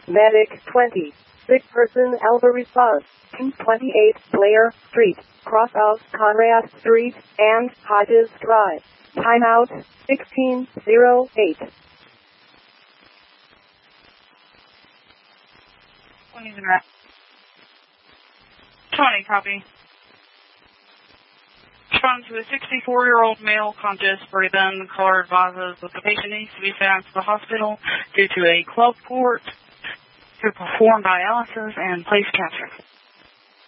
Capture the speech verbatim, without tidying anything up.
Medic twenty. Sick person Alva response. twenty-eight Blair Street, cross of Conrad Street and Hodges Drive. Timeout sixteen oh eight. twenty, copy. Respond to a sixty-four-year-old male conscious breathing. The caller advises that the patient needs to be sent to the hospital due to a club port to perform dialysis and place catheter.